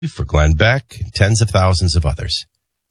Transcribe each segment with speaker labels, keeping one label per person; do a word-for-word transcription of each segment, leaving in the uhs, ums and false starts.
Speaker 1: for Glenn Beck and tens of thousands of others.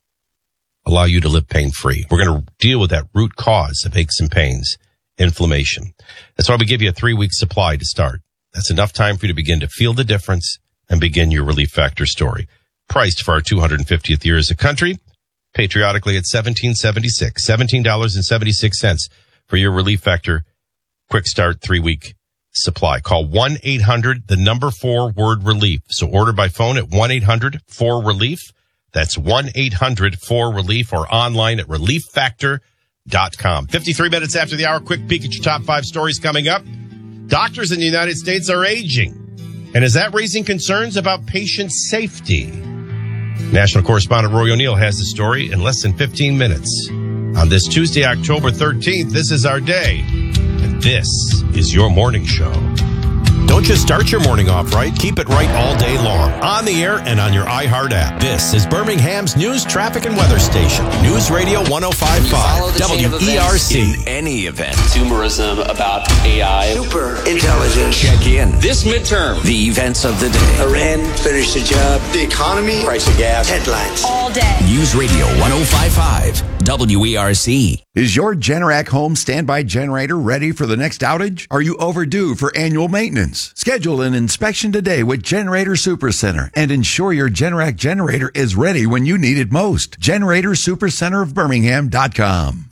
Speaker 1: Allow you to live pain-free. We're going to deal with that root cause of aches and pains, inflammation. That's why we give you a three-week supply to start. That's enough time for you to begin to feel the difference and begin your Relief Factor story. Priced for our two hundred fiftieth year as a country, patriotically at seventeen seventy-six, seventeen dollars and seventy-six cents for your Relief Factor quick start three-week supply. Call one eight hundred, the number four word relief. So order by phone at one eight hundred four relief. That's one eight hundred four relief or online at relief factor dot com. fifty-three minutes after the hour, quick peek at your top five stories coming up. Doctors in the United States are aging. And is that raising concerns about patient safety? National correspondent Roy O'Neill has the story in less than fifteen minutes. On this Tuesday, October thirteenth, this is our day. And this is your morning show. Don't just start your morning off right. Keep it right all day long. On the air and on your iHeart app. This is Birmingham's news, traffic, and weather station. News Radio one oh five point five. W E R C.
Speaker 2: In any event. Consumerism about A I.
Speaker 3: Super intelligence.
Speaker 2: Check in. This midterm. The events of the day.
Speaker 3: Iran finished the job.
Speaker 4: The economy.
Speaker 3: Price of gas. Headlines.
Speaker 5: All day.
Speaker 2: News Radio one oh five point five. W E R C.
Speaker 6: Is your Generac home standby generator ready for the next outage? Are you overdue for annual maintenance? Schedule an inspection today with Generator Supercenter and ensure your Generac generator is ready when you need it most. Generator Supercenter of Birmingham dot com.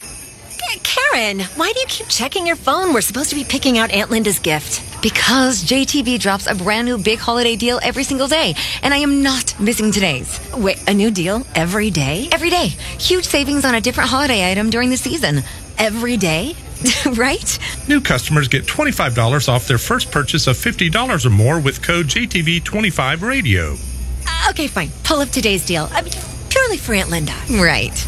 Speaker 5: Karen, why do you keep checking your phone? We're supposed to be picking out Aunt Linda's gift. Because J T B drops a brand new big holiday deal every single day, and I am not missing today's. Wait, a new deal every day? Every day. Huge savings on a different holiday item during the season. Every day? Right?
Speaker 7: New customers get twenty-five dollars off their first purchase of fifty dollars or more with code J T V twenty-five radio.
Speaker 5: Uh, okay, fine. Pull up today's deal. I mean, purely for Aunt Linda. Right.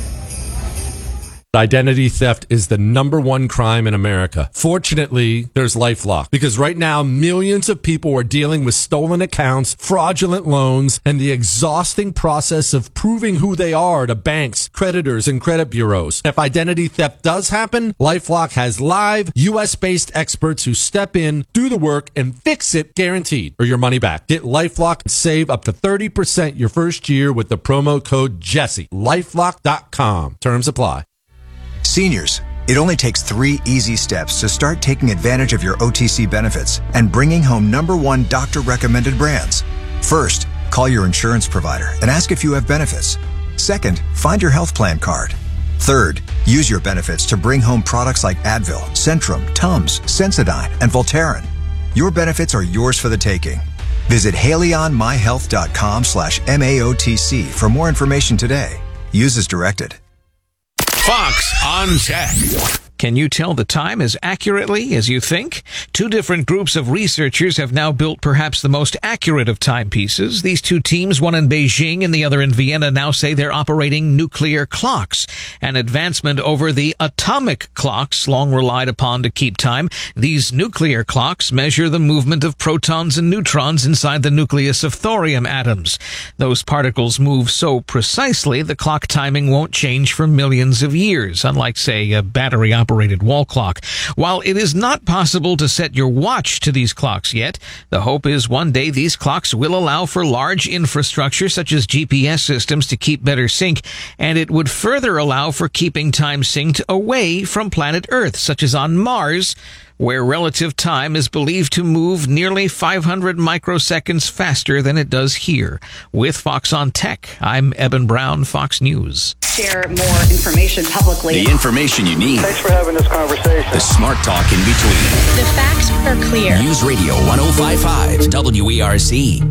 Speaker 8: Identity theft is the number one crime in America. Fortunately, there's LifeLock, because right now millions of people are dealing with stolen accounts, fraudulent loans, and the exhausting process of proving who they are to banks, creditors, and credit bureaus. If identity theft does happen, LifeLock has live U S-based experts who step in, do the work, and fix it guaranteed, or your money back. Get LifeLock and save up to thirty percent your first year with the promo code Jesse. LifeLock dot com. Terms apply.
Speaker 9: Seniors, it only takes three easy steps to start taking advantage of your O T C benefits and bringing home number one doctor-recommended brands. First, call your insurance provider and ask if you have benefits. Second, find your health plan card. Third, use your benefits to bring home products like Advil, Centrum, Tums, Sensodyne, and Voltaren. Your benefits are yours for the taking. Visit haleyonmyhealth.com slash MAOTC for more information today. Use as directed.
Speaker 10: Fox on Tech. Can you tell the time as accurately as you think? Two different groups of researchers have now built perhaps the most accurate of timepieces. These two teams, one in Beijing and the other in Vienna, now say they're operating nuclear clocks, an advancement over the atomic clocks long relied upon to keep time. These nuclear clocks measure the movement of protons and neutrons inside the nucleus of thorium atoms. Those particles move so precisely the clock timing won't change for millions of years, unlike, say, a battery-operated operated wall clock. While it is not possible to set your watch to these clocks yet, the hope is one day these clocks will allow for large infrastructure such as G P S systems to keep better sync, and it would further allow for keeping time synced away from planet Earth, such as on Mars, where relative time is believed to move nearly five hundred microseconds faster than it does here. With Fox on Tech, I'm Eben Brown, Fox News.
Speaker 11: Share more information publicly.
Speaker 2: The information you need.
Speaker 4: Thanks for having this conversation.
Speaker 2: The smart talk in between.
Speaker 5: The facts are clear.
Speaker 2: News Radio one oh five point five, W E R C.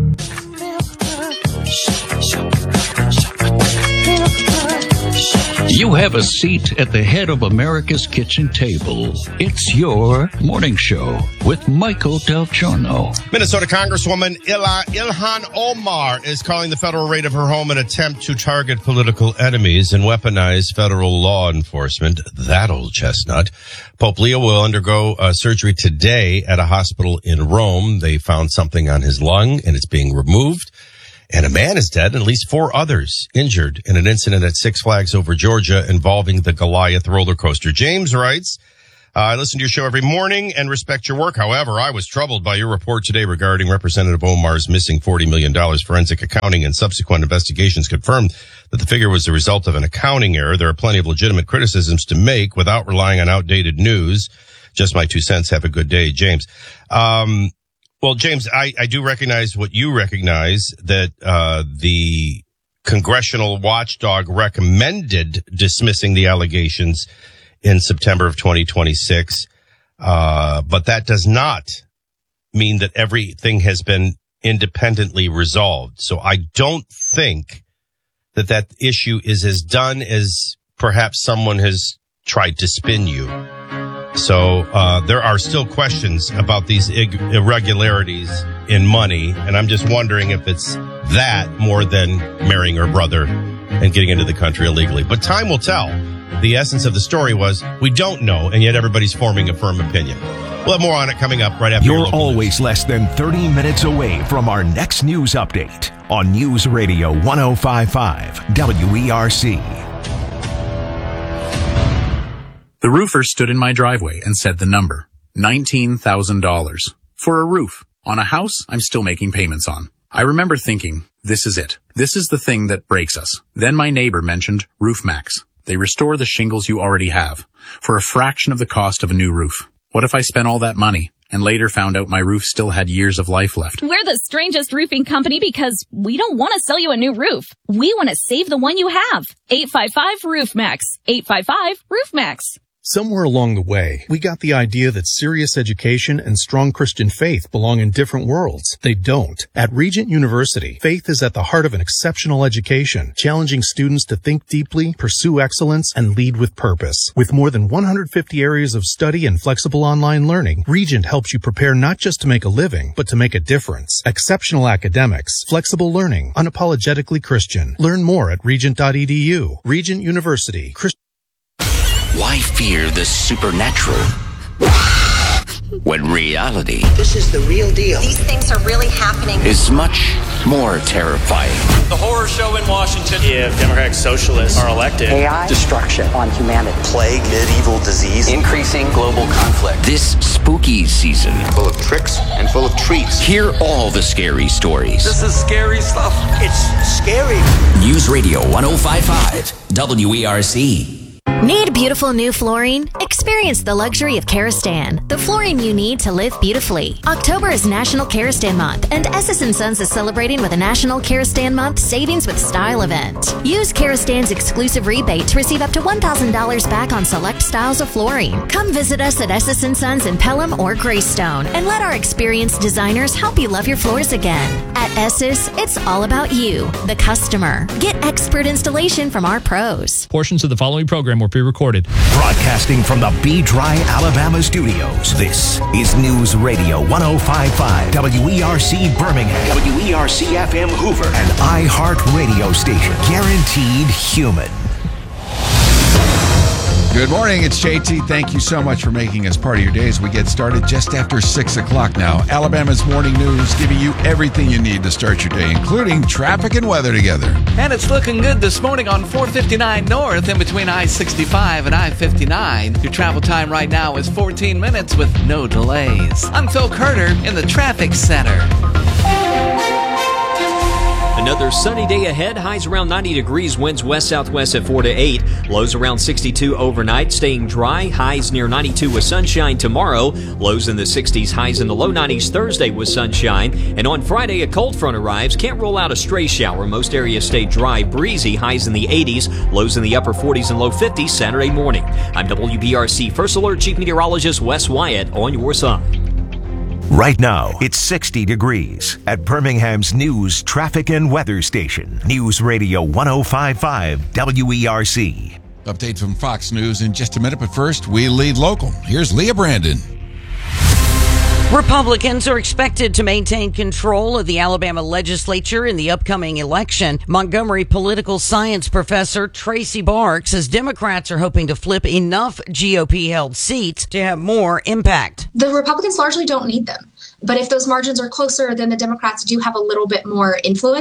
Speaker 12: You have a seat at the head of America's kitchen table. It's your morning show with Michael Del Giorno.
Speaker 1: Minnesota Congresswoman Ila, Ilhan Omar is calling the federal raid of her home an attempt to target political enemies and weaponize federal law enforcement. That old chestnut. Pope Leo will undergo uh, surgery today at a hospital in Rome. They found something on his lung and it's being removed. And a man is dead and at least four others injured in an incident at Six Flags over Georgia involving the Goliath roller coaster. James writes, Uh, I listen to your show every morning and respect your work. However, I was troubled by your report today regarding Representative Omar's missing forty million dollars. Forensic accounting and subsequent investigations confirmed that the figure was the result of an accounting error. There are plenty of legitimate criticisms to make without relying on outdated news. Just my two cents. Have a good day, James. Um, well, James, I, I do recognize what you recognize, that uh the congressional watchdog recommended dismissing the allegations in September of twenty twenty-six. Uh, but that does not mean that everything has been independently resolved. So I don't think that that issue is as done as perhaps someone has tried to spin you. So, uh, there are still questions about these ig- irregularities in money. And I'm just wondering if it's that more than marrying her brother and getting into the country illegally. But time will tell. The essence of the story was we don't know, and yet everybody's forming a firm opinion. We'll have more on it coming up right after.
Speaker 13: You're always less than thirty minutes away from our next news update on News Radio one oh five point five W E R C.
Speaker 14: The roofer stood in my driveway and said the number, nineteen thousand dollars. For a roof on a house I'm still making payments on. I remember thinking, this is it. This is the thing that breaks us. Then my neighbor mentioned RoofMax. They restore the shingles you already have for a fraction of the cost of a new roof. What if I spent all that money and later found out my roof still had years of life left?
Speaker 15: We're the strangest roofing company because we don't want to sell you a new roof. We want to save the one you have. eight five five RoofMax. eight five five RoofMax.
Speaker 16: Somewhere along the way, we got the idea that serious education and strong Christian faith belong in different worlds. They don't. At Regent University, faith is at the heart of an exceptional education, challenging students to think deeply, pursue excellence, and lead with purpose. With more than one hundred fifty areas of study and flexible online learning, Regent helps you prepare not just to make a living, but to make a difference. Exceptional academics, flexible learning, unapologetically Christian. Learn more at regent dot e d u. Regent University. Christian.
Speaker 2: Why fear the supernatural when reality
Speaker 3: This is the real deal.
Speaker 5: These things are really happening.
Speaker 2: is much more terrifying?
Speaker 17: The horror show in Washington. If Democratic socialists are elected.
Speaker 11: A I. Destruction on humanity.
Speaker 17: Plague, medieval disease.
Speaker 2: Increasing global conflict. This spooky season.
Speaker 3: Full of tricks and full of treats.
Speaker 2: Hear all the scary stories.
Speaker 17: This is scary stuff.
Speaker 3: It's scary.
Speaker 2: News Radio one oh five point five W E R C.
Speaker 18: Need beautiful new flooring? Experience the luxury of Karastan, the flooring you need to live beautifully. October is National Karastan Month, and Esses and Sons is celebrating with a National Karastan Month Savings with Style event. Use Karastan's exclusive rebate to receive up to one thousand dollars back on select styles of flooring. Come visit us at Esses and Sons in Pelham or Greystone, and let our experienced designers help you love your floors again. At Esses, it's all about you, the customer. Get expert installation from our pros.
Speaker 19: Portions of the following program were pre-recorded.
Speaker 13: Broadcasting from the Be Dry, Alabama studios, this is News Radio one oh five point five W E R C Birmingham, W E R C F M Hoover, an iHeart radio station, guaranteed human.
Speaker 6: Good morning, it's J T. Thank you so much for making us part of your day as we get started just after six o'clock now. Alabama's Morning News, giving you everything you need to start your day, including traffic and weather together.
Speaker 20: And it's looking good this morning on four fifty-nine North in between I sixty-five and I fifty-nine. Your travel time right now is fourteen minutes with no delays. I'm Phil Carter in the traffic center.
Speaker 21: Another sunny day ahead. Highs around ninety degrees. Winds west-southwest at four to eight. Lows around sixty-two overnight. Staying dry. Highs near ninety-two with sunshine tomorrow. Lows in the sixties. Highs in the low nineties Thursday with sunshine. And on Friday, a cold front arrives. Can't rule out a stray shower. Most areas stay dry, breezy. Highs in the eighties. Lows in the upper forties and low fifties Saturday morning. I'm W B R C First Alert Chief Meteorologist Wes Wyatt on your side.
Speaker 13: Right now, it's sixty degrees at Birmingham's news, traffic, and weather station. News Radio one oh five point five W E R C.
Speaker 6: Update from Fox News in just a minute, but first, we lead local. Here's Leah Brandon.
Speaker 22: Republicans are expected to maintain control of the Alabama legislature in the upcoming election. Montgomery political science professor Tracy Bark says Democrats are hoping to flip enough G O P-held seats to have more impact.
Speaker 23: The Republicans largely don't need them. But if those margins are closer, then the Democrats do have a little bit more influence.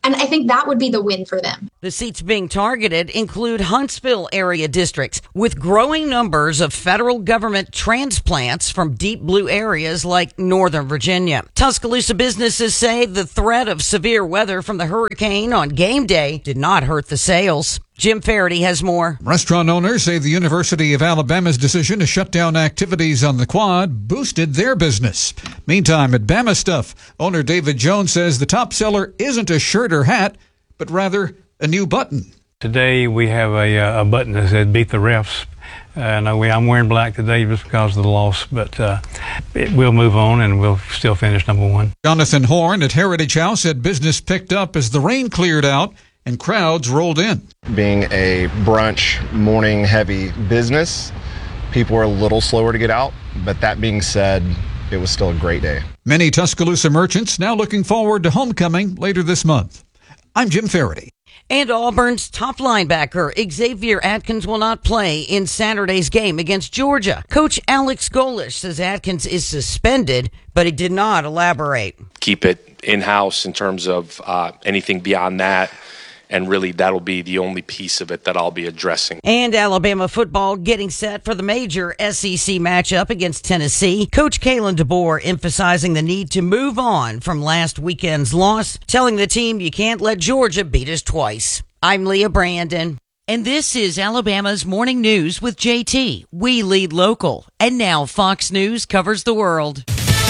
Speaker 7: And I think that would be the win for them.
Speaker 22: The seats being targeted include Huntsville area districts with growing numbers of federal government transplants from deep blue areas like Northern Virginia. Tuscaloosa businesses say the threat of severe weather from the hurricane on game day did not hurt the sales. Jim Faraday has more.
Speaker 8: Restaurant owners say the University of Alabama's decision to shut down activities on the quad boosted their business. Meantime, at Bama Stuff, owner David Jones says the top seller isn't a shirt or hat, but rather a new button.
Speaker 23: Today we have a, a button that says "Beat the Refs." Uh, no, we, I'm wearing black today just because of the loss, but uh, it, we'll move on and we'll still finish number one.
Speaker 8: Jonathan Horn at Heritage House said business picked up as the rain cleared out and crowds rolled in.
Speaker 24: Being a brunch, morning heavy business, people were a little slower to get out, but that being said, it was still a great day.
Speaker 8: Many Tuscaloosa merchants now looking forward to homecoming later this month. I'm Jim Faraday.
Speaker 22: And Auburn's top linebacker Xavier Atkins will not play in Saturday's game against Georgia. Coach Alex Golesh says Atkins is suspended, but he did not elaborate.
Speaker 25: Keep it in-house in terms of uh, anything beyond that. And really, that'll be the only piece of it that I'll be addressing.
Speaker 22: And Alabama football getting set for the major S E C matchup against Tennessee. Coach Kalen DeBoer emphasizing the need to move on from last weekend's loss, telling the team you can't let Georgia beat us twice. I'm Leah Brandon. And this is Alabama's Morning News with J T. We lead local. And now Fox News covers the world.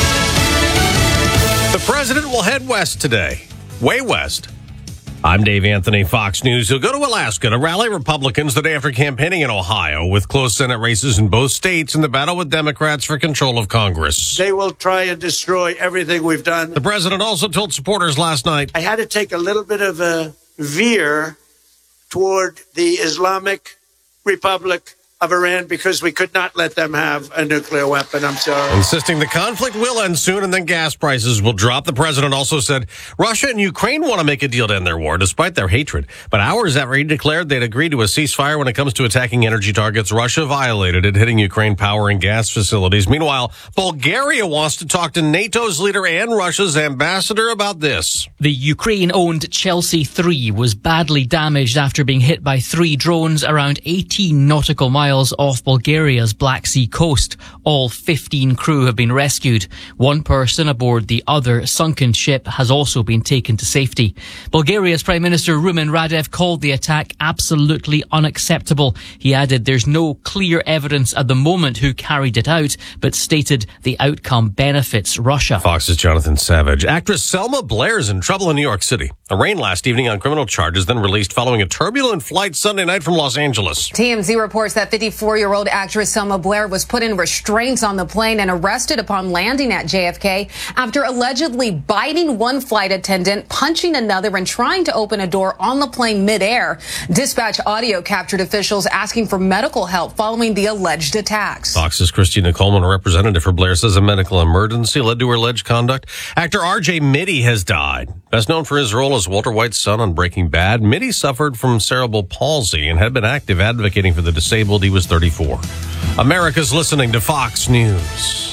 Speaker 26: The president will head west today. Way west. I'm Dave Anthony, Fox News. He'll go to Alaska to rally Republicans the day after campaigning in Ohio with close Senate races in both states in the battle with Democrats for control of Congress.
Speaker 27: They will try and destroy everything we've done.
Speaker 26: The president also told supporters last night,
Speaker 27: I had to take a little bit of a veer toward the Islamic Republic of Iran because we could not let them have a nuclear weapon. I'm sorry.
Speaker 26: Insisting the conflict will end soon and then gas prices will drop. The president also said Russia and Ukraine want to make a deal to end their war despite their hatred. But hours after he declared they'd agreed to a ceasefire when it comes to attacking energy targets, Russia violated it, hitting Ukraine power and gas facilities. Meanwhile, Bulgaria wants to talk to NATO's leader and Russia's ambassador about this.
Speaker 28: The Ukraine-owned Chelsea three was badly damaged after being hit by three drones around eighteen nautical miles off Bulgaria's Black Sea coast. All fifteen crew have been rescued. One person aboard the other sunken ship has also been taken to safety. Bulgaria's Prime Minister Rumen Radev called the attack absolutely unacceptable. He added there's no clear evidence at the moment who carried it out, but stated the outcome benefits Russia.
Speaker 26: Fox's Jonathan Savage. Actress Selma Blair is in trouble in New York City. Arraigned last evening on criminal charges, then released following a turbulent flight Sunday night from Los Angeles.
Speaker 29: T M Z reports that fifty-four-year-old actress Selma Blair was put in restraints on the plane and arrested upon landing at J F K after allegedly biting one flight attendant, punching another, and trying to open a door on the plane midair. Dispatch audio captured officials asking for medical help following the alleged attacks.
Speaker 26: Fox's Christina Coleman, a representative for Blair, says a medical emergency led to her alleged conduct. Actor R J Mitty has died. Best known for his role as Walter White's son on Breaking Bad, Mitty suffered from cerebral palsy and had been active advocating for the disabled. He was thirty-four. America's listening to Fox News.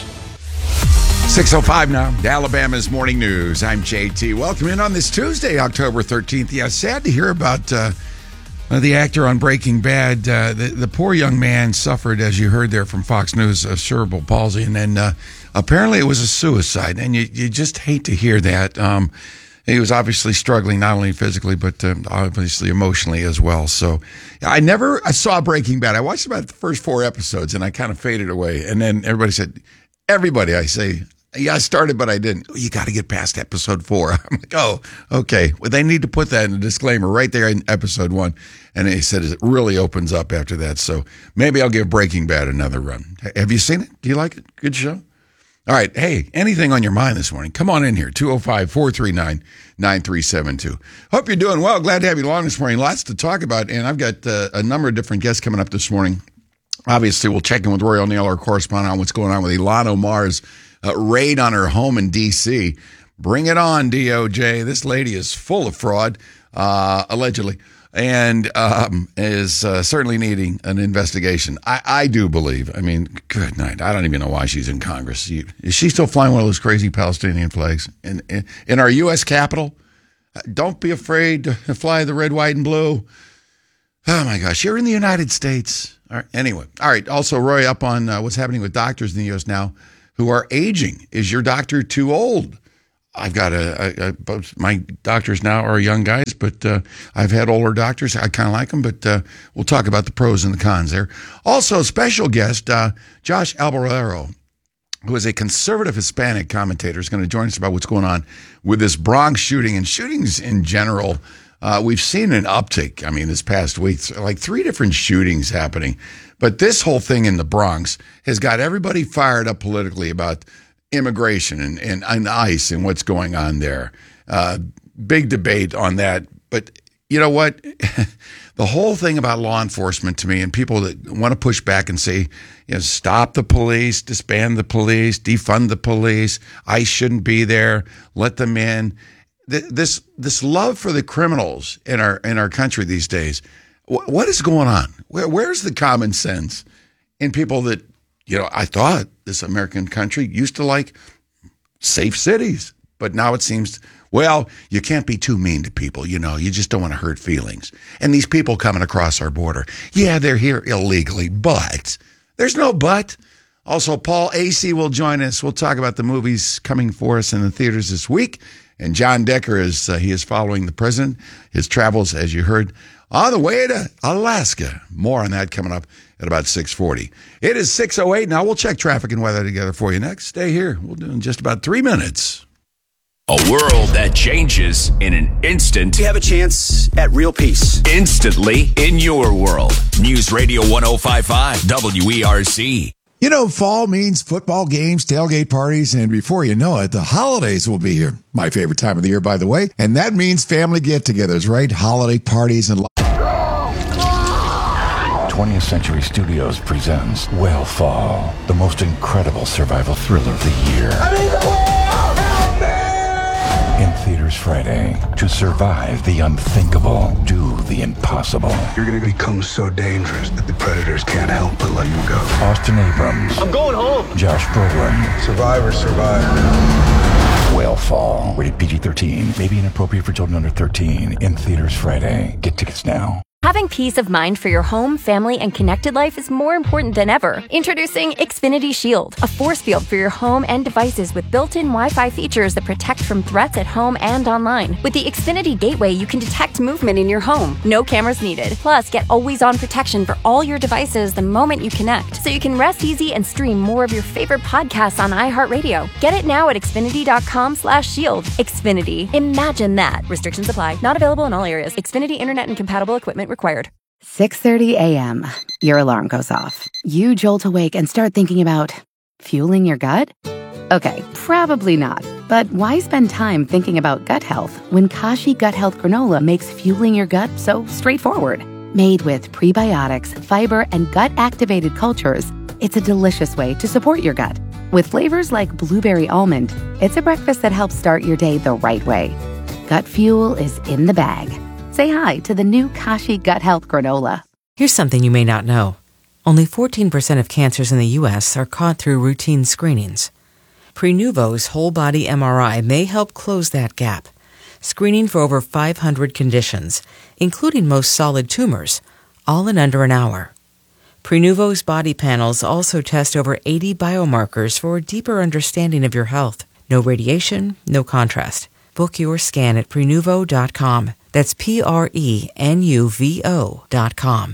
Speaker 6: six oh five now, Alabama's Morning News. I'm J T. Welcome in on this Tuesday, October thirteenth. Yeah, sad to hear about uh, the actor on Breaking Bad. Uh, the, the poor young man suffered, as you heard there from Fox News, of cerebral palsy, and then uh, apparently it was a suicide, and you, you just hate to hear that. Um, he was obviously struggling not only physically, but um, obviously emotionally as well. So I never I saw Breaking Bad. I watched about the first four episodes, and I kind of faded away. And then everybody said, everybody, I say, yeah, I started, but I didn't. You got to get past episode four. I'm like, oh, okay. Well, they need to put that in the disclaimer right there in episode one. And they said it really opens up after that. So maybe I'll give Breaking Bad another run. Have you seen it? Do you like it? Good show? All right. Hey, anything on your mind this morning? Come on in here. two oh five, four three nine, nine three seven two. Hope you're doing well. Glad to have you along this morning. Lots to talk about. And I've got uh, a number of different guests coming up this morning. Obviously, we'll check in with Roy O'Neill, our correspondent, on what's going on with Ilhan Omar's uh, raid on her home in D C. Bring it on, D O J. This lady is full of fraud, uh, allegedly, and um, is uh, certainly needing an investigation. I, I do believe. I mean, good night. I don't even know why she's in Congress. You, is she still flying one of those crazy Palestinian flags in, in, in our U S Capitol? Don't be afraid to fly the red, white, and blue. Oh, my gosh. You're in the United States. All right. Anyway. All right. Also, Roy, up on uh, what's happening with doctors in the U S now who are aging. Is your doctor too old? I've got a, a, a both my doctors now are young guys, but uh, I've had older doctors. I kind of like them, but uh, we'll talk about the pros and the cons there. Also, special guest, uh, Josh Albarero, who is a conservative Hispanic commentator, is going to join us about what's going on with this Bronx shooting and shootings in general. Uh, we've seen an uptick, I mean, this past week, like three different shootings happening. But this whole thing in the Bronx has got everybody fired up politically about immigration and, and, and ICE and what's going on there. Uh, big debate on that. But you know what? The whole thing about law enforcement to me and people that want to push back and say, you know, stop the police, disband the police, defund the police, ICE shouldn't be there, let them in. This this love for the criminals in our in our country these days, what is going on? Where, where's the common sense in people that, you know, I thought this American country used to like safe cities, but now it seems, well, you can't be too mean to people. You know, you just don't want to hurt feelings. And these people coming across our border, yeah, they're here illegally, but there's no but. Also, Paul Asay will join us. We'll talk about the movies coming for us in the theaters this week. And John Decker is, uh, he is following the president, his travels, as you heard, on the way to Alaska. More on that coming up at about six forty. It is six oh eight now. We'll check traffic and weather together for you next. Stay here. We'll do in just about three minutes.
Speaker 2: A world that changes in an instant.
Speaker 3: You have a chance at real peace.
Speaker 2: Instantly in your world. News Radio one oh five point five W E R C.
Speaker 6: You know, fall means football games, tailgate parties, and before you know it, the holidays will be here. My favorite time of the year, by the way. And that means family get-togethers, right? Holiday parties and...
Speaker 1: twentieth Century Studios presents Whale the most incredible survival thriller of the year.
Speaker 4: I mean, the world, help me!
Speaker 1: In theaters Friday. To survive the unthinkable, do the impossible.
Speaker 4: You're going to become so dangerous that the predators can't help but let you go.
Speaker 1: Austin Abrams.
Speaker 4: I'm going home.
Speaker 1: Josh Brolin.
Speaker 4: Survivor, survivor.
Speaker 1: Whale Rated P G thirteen. May be inappropriate for children under thirteen. In theaters Friday. Get tickets now.
Speaker 18: Having peace of mind for your home, family, and connected life is more important than ever. Introducing Xfinity Shield, a force field for your home and devices with built-in Wi-Fi features that protect from threats at home and online. With the Xfinity Gateway, you can detect movement in your home. No cameras needed. Plus, get always-on protection for all your devices the moment you connect, so you can rest easy and stream more of your favorite podcasts on iHeartRadio. Get it now at Xfinity.com slash shield. Xfinity. Imagine that. Restrictions apply. Not available in all areas. Xfinity Internet and compatible equipment required.
Speaker 5: six thirty a.m. Your alarm goes off. You jolt awake and start thinking about fueling your gut? Okay, probably not. But why spend time thinking about gut health when Kashi Gut Health Granola makes fueling your gut so straightforward? Made with prebiotics, fiber, and gut-activated cultures, it's a delicious way to support your gut. With flavors like blueberry almond, it's a breakfast that helps start your day the right way. Gut fuel is in the bag. Say hi to the new Kashi Gut Health Granola.
Speaker 9: Here's something you may not know. Only fourteen percent of cancers in the U S are caught through routine screenings. Prenuvo's whole-body M R I may help close that gap, screening for over five hundred conditions, including most solid tumors, all in under an hour. Prenuvo's body panels also test over eighty biomarkers for a deeper understanding of your health. No radiation, no contrast. Book your scan at Prenuvo dot com. That's P R E N U V O dot com.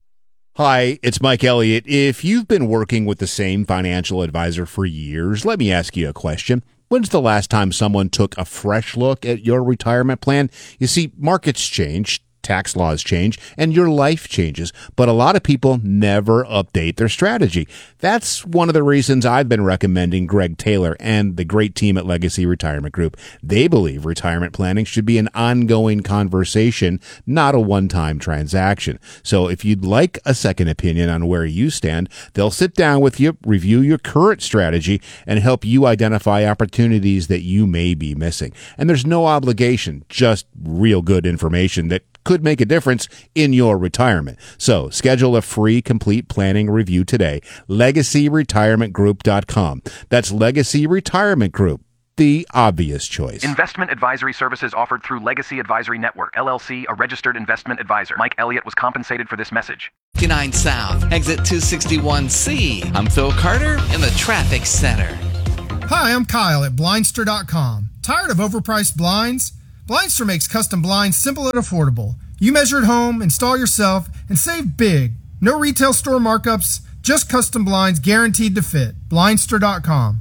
Speaker 10: Hi, it's Mike Elliott. If you've been working with the same financial advisor for years, let me ask you a question. When's the last time someone took a fresh look at your retirement plan? You see, markets change, tax laws change, and your life changes, but a lot of people never update their strategy. That's one of the reasons I've been recommending Greg Taylor and the great team at Legacy Retirement Group. They believe retirement planning should be an ongoing conversation, not a one-time transaction. So if you'd like a second opinion on where you stand, they'll sit down with you, review your current strategy, and help you identify opportunities that you may be missing. And there's no obligation, just real good information that could make a difference in your retirement. So schedule a free complete planning review today. Legacy Retirement Group dot com. That's Legacy Retirement Group the obvious choice.
Speaker 11: Investment advisory services offered through Legacy Advisory Network, L L C, a registered investment advisor. Mike Elliott was compensated for this message.
Speaker 12: fifty-nine South, exit two sixty-one C. I'm Phil Carter in the traffic center.
Speaker 14: Hi, I'm Kyle at Blindster dot com. Tired of overpriced blinds? Blindster makes custom blinds simple and affordable. You measure at home, install yourself, and save big. No retail store markups, just custom blinds guaranteed to fit. Blindster dot com.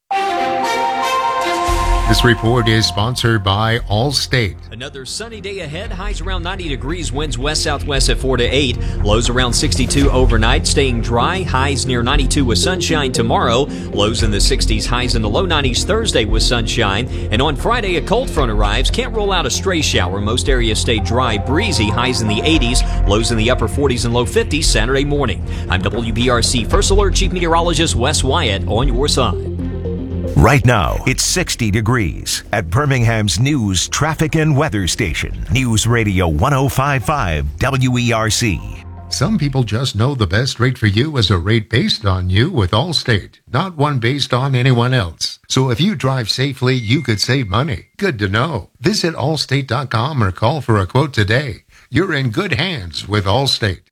Speaker 15: This report is sponsored by Allstate.
Speaker 16: Another sunny day ahead. Highs around ninety degrees. Winds west-southwest at four to eight. Lows around sixty-two overnight. Staying dry. Highs near ninety-two with sunshine tomorrow. Lows in the sixties. Highs in the low nineties Thursday with sunshine. And on Friday, a cold front arrives. Can't rule out a stray shower. Most areas stay dry, breezy. Highs in the eighties. Lows in the upper forties and low fifties Saturday morning. I'm W B R C First Alert Chief Meteorologist Wes Wyatt on your side.
Speaker 13: Right now, it's sixty degrees at Birmingham's news, traffic, and weather station. News Radio one oh five point five W E R C.
Speaker 15: Some people just know the best rate for you is a rate based on you with Allstate, not one based on anyone else. So if you drive safely, you could save money. Good to know. Visit Allstate dot com or call for a quote today. You're in good hands with Allstate.